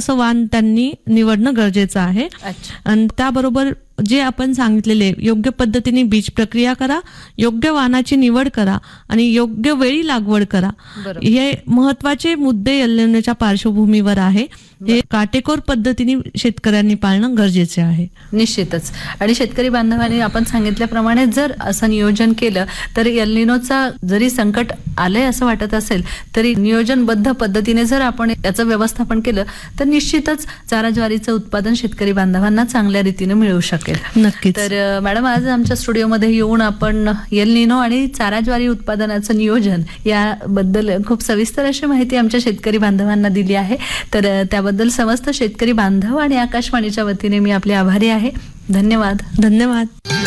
असं वाण त्यांनी निवडणं गरजेचं आहे. आणि त्याबरोबर जे आपण सांगितलेले योग्य पद्धतीने बीज प्रक्रिया करा, योग्य वाणाची निवड करा आणि योग्य वेळी लागवड करा. हे महत्वाचे मुद्दे एल-निनोच्या पार्श्वभूमीवर आहे. हे काटेकोर पद्धतीने शेतकऱ्यांनी पाळणं गरजेचे आहे. निश्चितच. आणि शेतकरी बांधवांनी आपण सांगितल्याप्रमाणे जर असं नियोजन केलं तर एल-निनोचा जरी संकट आलंय असं वाटत असेल तरी नियोजनबद्ध पद्धतीने जर आपण याचं व्यवस्थापन केलं तर निश्चितच चारा ज्वारीचं उत्पादन शेतकरी बांधवांना चांगल्या रीतीने मिळू शकेल. नक्कीच. तर मॅडम, आज आमच्या स्टुडिओमध्ये येऊन आपण एल-निनो आणि चारा ज्वारी उत्पादनाचं नियोजन याबद्दल खूप सविस्तर अशी माहिती आमच्या शेतकरी बांधवांना दिली आहे. तर त्याबद्दल समस्त शेतकरी बांधव आणि आकाशवाणीच्या वतीने मी आपले आभारी आहे. धन्यवाद. धन्यवाद.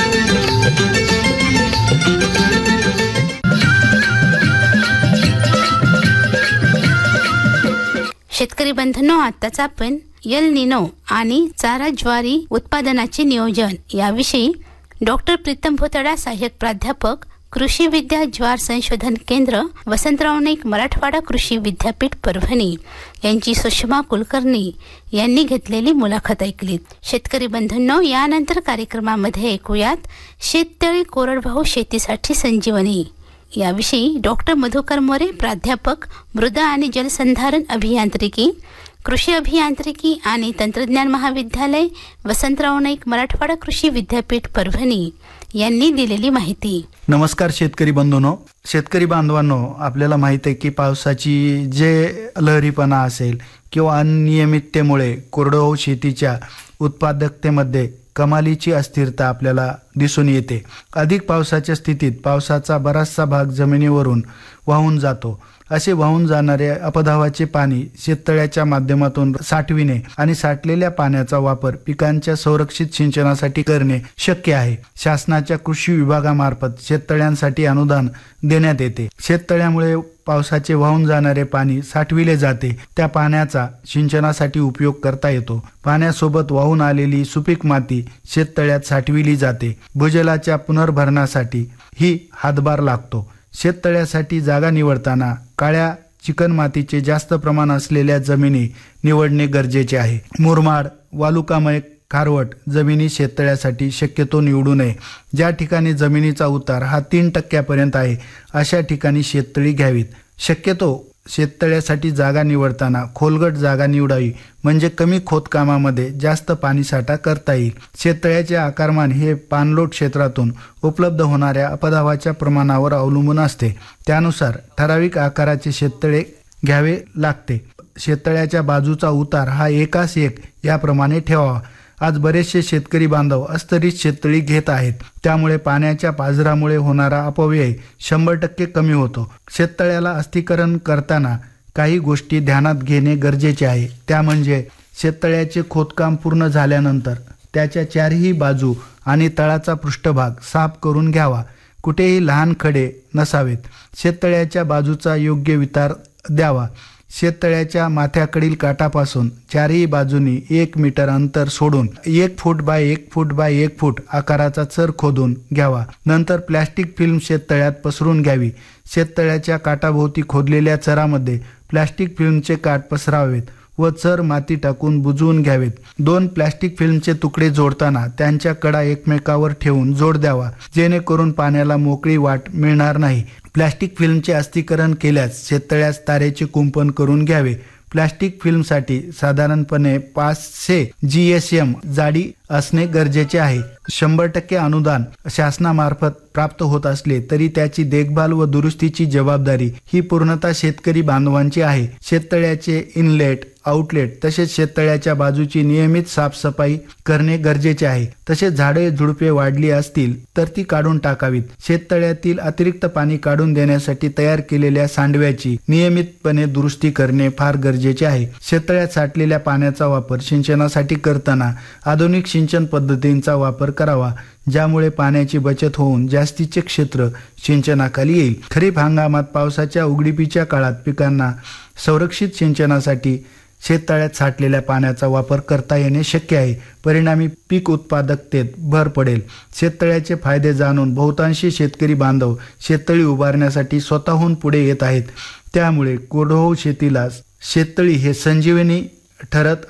शेतकरी बंधूंनो, आताच आपण एल-निनो आणि चारा ज्वारी उत्पादनाचे नियोजन याविषयी डॉक्टर प्रीतम भोतडा, सहाय्यक प्राध्यापक, कृषी विद्या ज्वार संशोधन केंद्र, वसंतराव नाईक मराठवाडा कृषी विद्यापीठ परभणी यांची सुषमा कुलकर्णी यांनी घेतलेली मुलाखत ऐकलीत. शेतकरी बंधूंनो, यानंतर कार्यक्रमामध्ये ऐकूयात शेततळी कोरडवाहू शेतीसाठी संजीवनी याविषयी डॉक्टर मधुकर मोरे, प्राध्यापक, मृदा आणि जलसंधारण अभियांत्रिकी, कृषी अभियांत्रिकी आणि तंत्रज्ञान महाविद्यालय, वसंतराव नाईक मराठवाडा कृषी विद्यापीठ परभणी यांनी दिलेली माहिती. नमस्कार शेतकरी बंधूंनो. शेतकरी बांधवांनो, आपल्याला माहिती आहे की पावसाची जे लहरीपणा असेल किंवा अनियमिततेमुळे कोरडवाहू शेतीच्या उत्पादकतेमध्ये कमालीची अस्थिरता आपल्याला दिसून येते. अधिक पावसाच्या स्थितीत पावसाचा बराचसा भाग जमिनीवरून वाहून जातो. असे वाहून जाणारे अपधावाचे पाणी शेततळ्याच्या माध्यमातून साठविणे आणि साठलेल्या पाण्याचा वापर पिकांच्या संरक्षित सिंचनासाठी करणे शक्य आहे. शासनाच्या कृषी विभागामार्फत शेततळ्यांसाठी अनुदान देण्यात येते. शेततळ्यामुळे पावसाचे वाहून जाणारे पाणी साठविले जाते. त्या पाण्याचा सिंचनासाठी उपयोग करता येतो. पाण्यासोबत वाहून आलेली सुपीक माती शेततळ्यात साठविली जाते. भूजलाच्या पुनर्भरणासाठी ही हातभार लागतो. शेततळ्यासाठी जागा निवडताना काळ्या चिकन मातीचे जास्त प्रमाण असलेल्या जमिनी निवडणे गरजेचे आहे. मुरमाड, वालुकामय, खारवट जमिनी शेततळ्यासाठी शक्यतो निवडू नये. ज्या ठिकाणी जमिनीचा उतार हा 3% आहे अशा ठिकाणी शेततळी घ्यावीत. शक्यतो शेततळ्यासाठी जागा निवडताना खोलगट जागा निवडावी, म्हणजे कमी खोदकामामध्ये जास्त पाणीसाठा करता येईल. शेततळ्याचे आकारमान हे पाणलोट क्षेत्रातून उपलब्ध होणाऱ्या अपधावाच्या प्रमाणावर अवलंबून असते. त्यानुसार ठराविक आकाराचे शेततळे घ्यावे लागते. शेततळ्याच्या बाजूचा उतार हा एकास एक याप्रमाणे ठेवावा. आज बरेचसे शेतकरी बांधव अस्तरीत शेततळी घेत आहेत. त्यामुळे पाण्याच्या पाझरामुळे होणारा अपव्यय 100% कमी होतो. शेततळ्याला अस्थिकरण करताना काही गोष्टी ध्यानात घेणे गरजेचे आहे. त्या म्हणजे शेततळ्याचे खोदकाम पूर्ण झाल्यानंतर त्याच्या चारही बाजू आणि तळाचा पृष्ठभाग साफ करून घ्यावा. कुठेही लहान खडे नसावेत. शेततळ्याच्या बाजूचा योग्य वितार द्यावा. शेततळ्याच्या माथ्याकडील काठापासून चारही बाजूनी 1 मीटर अंतर सोडून 1 फूट बाय 1 फूट बाय 1 फूट आकाराचा चर खोदून घ्यावा. नंतर प्लॅस्टिक फिल्म शेततळ्यात पसरून घ्यावी. शेततळ्याच्या काठाभोवती खोदलेल्या चरामध्ये प्लॅस्टिक फिल्मचे काठ पसरावेत व चर माती टाकून बुजवून घ्यावेत. 2 प्लॅस्टिक फिल्मचे तुकडे जोडताना त्यांच्या कडा एकमेकावर ठेवून जोड द्यावा, जेणेकरून पाण्याला मोकळी वाट मिळणार नाही. प्लॅस्टिक फिल्मचे अस्थिकरण केल्यास शेततळ्यास तारेचे कुंपण करून घ्यावे. प्लॅस्टिक फिल्मसाठी साधारणपणे 500 GSM जाडी असणे गरजेचे आहे. 100% अनुदान शासनामार्फत प्राप्त होत असले तरी त्याची देखभाल व दुरुस्तीची जबाबदारी ही पूर्णतः शेतकरी बांधवांची आहे. शेततळ्याचे इनलेट, आउटलेट तसेच शेततळ्याच्या बाजूची नियमित साफसफाई करणे गरजेचे आहे. तसेच झाडे झुडपे वाढली असतील तर ती काढून टाकावीत. शेततळ्यातील अतिरिक्त पाणी काढून देण्यासाठी तयार केलेल्या सांडव्याची नियमितपणे दुरुस्ती करणे फार गरजेचे आहे. शेततळ्यात साठलेल्या पाण्याचा वापर सिंचनासाठी करताना आधुनिक सिंचन पद्धतींचा वापर करावा, ज्यामुळे पाण्याची बचत होऊन जास्तीचे क्षेत्र सिंचनाखाली येईल. खरीप हंगामात पावसाच्या उघडीपीच्या काळात पिकांना संरक्षित सिंचनासाठी शेततळ्यात साठलेल्या पाण्याचा वापर करता येणे शक्य आहे. परिणामी पीक उत्पादकतेत भर पडेल. शेततळ्याचे फायदे जाणून बहुतांशी शेतकरी बांधव शेततळी उभारण्यासाठी स्वतःहून पुढे येत आहेत. त्यामुळे कोरडवाहू शेतीला शेततळी हे संजीवनी ठरत